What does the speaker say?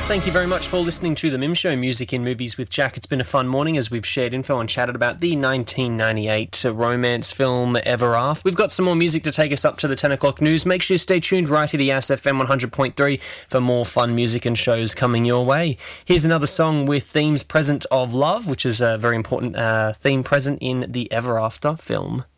Thank you very much for listening to The Mim Show, Music in Movies with Jack. It's been a fun morning as we've shared info and chatted about the 1998 romance film Ever After. We've got some more music to take us up to the 10 o'clock news. Make sure you stay tuned right here to Yass FM 100.3 for more fun music and shows coming your way. Here's another song with themes present of love, which is a very important theme present in the Ever After film.